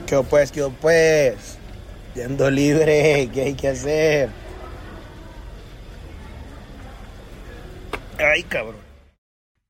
Quedó pues. Yendo libre, ¿qué hay que hacer? Ay, cabrón.